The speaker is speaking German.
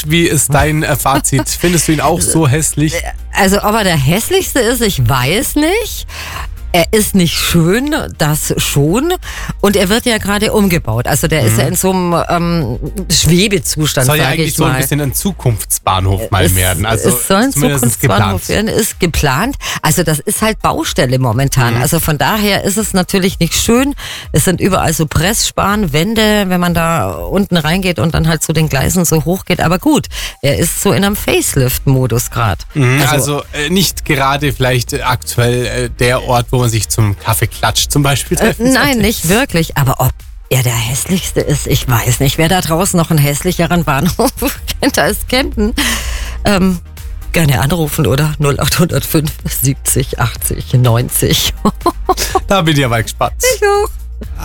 wie ist dein Fazit? Findest du ihn auch so hässlich? Also, ob er der hässlichste ist, ich weiß nicht. Er ist nicht schön, das schon. Und er wird ja gerade umgebaut. Also der ist ja in so einem Schwebezustand, soll ja sag eigentlich ich so ein mal. bisschen ein Zukunftsbahnhof mal werden. Also es soll ein Zukunftsbahnhof werden, ist geplant. Also das ist halt Baustelle momentan. Also von daher ist es natürlich nicht schön. Es sind überall so Pressspanwände, wenn man da unten reingeht und dann halt zu den Gleisen so hoch geht. Aber gut, er ist so in einem Facelift-Modus gerade. Also nicht gerade vielleicht aktuell der Ort, wo man sich zum Kaffee klatscht zum Beispiel treffen Nein, sollte. nicht wirklich. Aber ob er der hässlichste ist, ich weiß nicht. Wer da draußen noch einen hässlicheren Bahnhof kennt als Kempten, gerne anrufen oder 0805 70 80 90. Da bin ich aber gespannt. Ich auch.